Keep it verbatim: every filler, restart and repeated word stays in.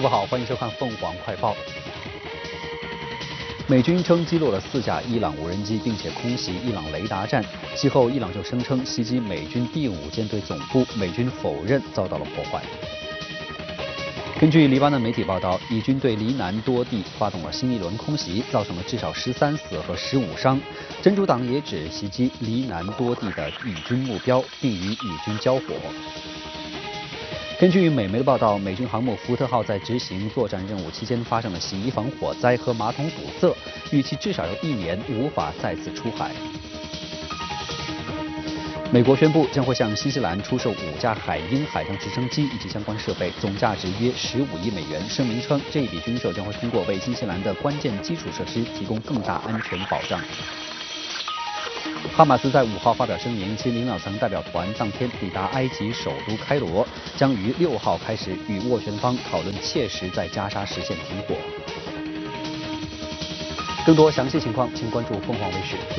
午好，欢迎收看凤凰快报。美军称击落了四架伊朗无人机，并且空袭伊朗雷达站。其后，伊朗就声称袭击美军第五舰队总部，美军否认遭到了破坏。根据黎巴嫩媒体报道，以军对黎南多地发动了新一轮空袭，造成了至少十三死和十五伤。真主党也指袭击黎南多地的以军目标，并与以军交火。根据美媒的报道，美军航母福特号在执行作战任务期间发生了洗衣房火灾和马桶堵塞，预期至少有一年无法再次出海。美国宣布将会向新西兰出售五架海鹰海上直升机以及相关设备，总价值约十五亿美元。声明称，这一笔军售将会通过为新西兰的关键基础设施提供更大安全保障。哈马斯在五号发表声明，其领导层代表团当天抵达埃及首都开罗，将于六号开始与斡旋方讨论切实在加沙实现停火。更多详细情况，请关注凤凰卫视。